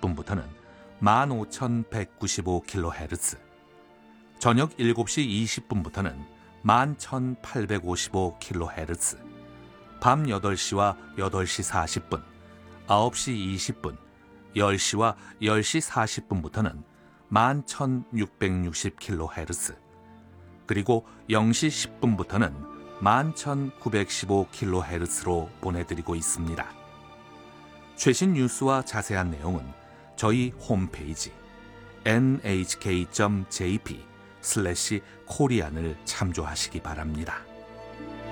30분부터는 15,195kHz, 저녁 7시 20분부터는 11,855kHz, 밤 8시와 8시 40분, 9시 20분, 10시와 10시 40분부터는 11,660kHz, 그리고 0시 10분부터는 11,915kHz로 보내드리고 있습니다. 최신 뉴스와 자세한 내용은 저희 홈페이지 nhk.jp/korean을 참조하시기 바랍니다.